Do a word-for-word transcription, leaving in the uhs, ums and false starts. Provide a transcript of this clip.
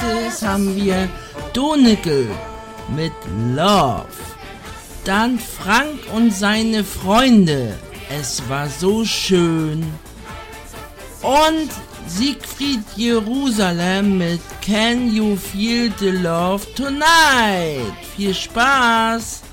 nächstes haben wir Donegal mit Love. Dann Frank und seine Freunde. Es war so schön. Und Siegfried Jerusalem mit Can You Feel the Love Tonight. Viel Spaß!